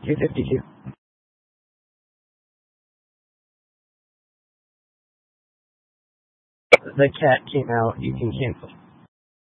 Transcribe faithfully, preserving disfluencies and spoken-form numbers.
two fifty-two. The cat came out. You can cancel.